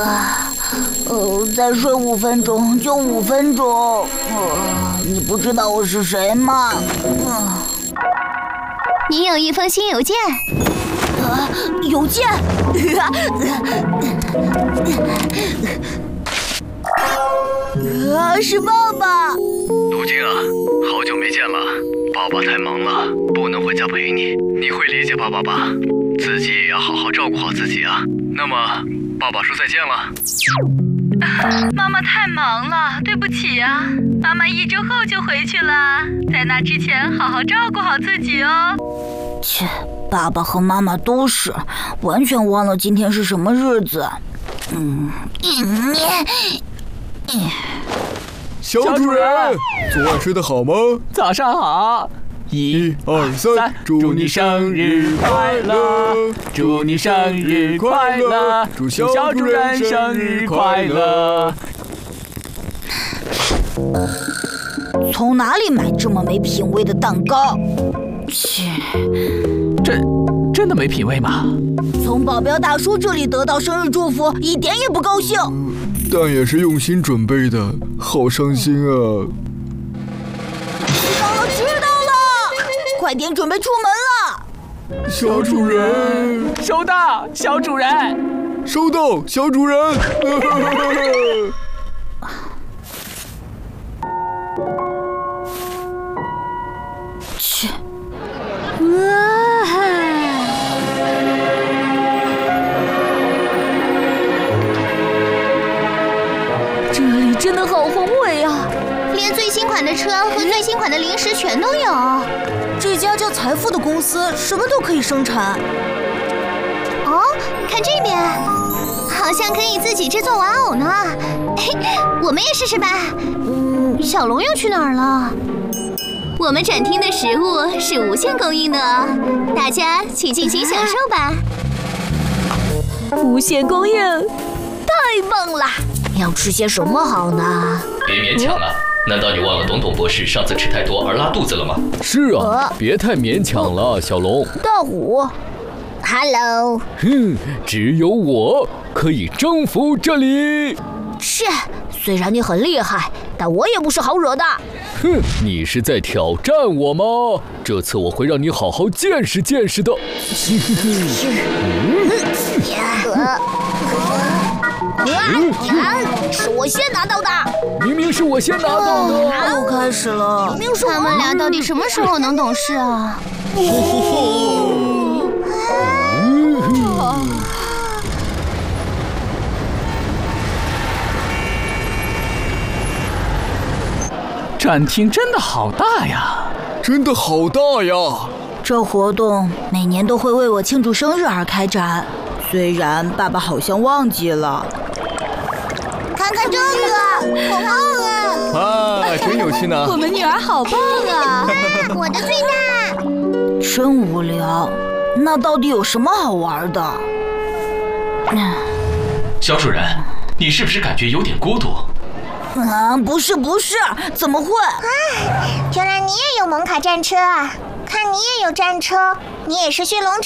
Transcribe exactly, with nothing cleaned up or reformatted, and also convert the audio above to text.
啊，呃，再睡五分钟就五分钟。呃，你不知道我是谁吗？呃、 你有一封新邮件。 啊，邮件。啊，是爸爸。 途经啊，好久没见了，爸爸太忙了，不能回家陪你，你会理解爸爸吧？自己也要好好照顾好自己啊。那么，爸爸说再见了。 妈妈太忙了，对不起啊。妈妈一周后就回去了，在那之前好好照顾好自己哦。 切，爸爸和妈妈都是，完全忘了今天是什么日子。嗯，嗯， 嗯小主人，昨晚睡得好吗？ 早上好。一二三， 祝你生日快乐！祝你生日快乐！祝小主人生日快乐！ 从哪里买这么没品味的蛋糕？切， 这真的没品味吗？ 从保镖大叔这里得到生日祝福，一点也不高兴。 嗯、但也是用心准备的，好伤心啊！ 知道了，知道了，快点准备出门了。 小主人， 收到，小主人， 收到，小主人。 切。 这里真的好宏伟啊！连最新款的车和最新款的零食全都有。 这家叫财富的公司什么都可以生产。 哦，看这边，好像可以自己制作玩偶呢。嘿，我们也试试吧。嗯，小龙又去哪儿了？我们展厅的食物是无限供应的哦，大家请尽情享受吧。 无限供应，太棒了！要吃些什么好呢？ 别勉强了，难道你忘了董董博士上次吃太多而拉肚子了吗？ 是啊，别太勉强了，小龙。 大虎 ，Hello。 哼，只有我可以征服这里。 切，虽然你很厉害，但我也不是好惹的。 哼，你是在挑战我吗？这次我会让你好好见识见识的。 嗯，是我先拿到的。 明明是我先拿到的。 又开始了。 明明是他们俩到底什么时候能懂事啊？ 展厅真的好大呀！ 真的好大呀！ 这活动每年都会为我庆祝生日而开展，虽然爸爸好像忘记了。看看这个，好棒啊！ 啊，真有趣呢！ 我们女儿好棒啊！ 我的最大。 真无聊，那到底有什么好玩的？ 小主人，你是不是感觉有点孤独？ 啊，不是不是，怎么会？ 啊，原来你也有蒙卡战车啊！看你也有战车，你也是驯龙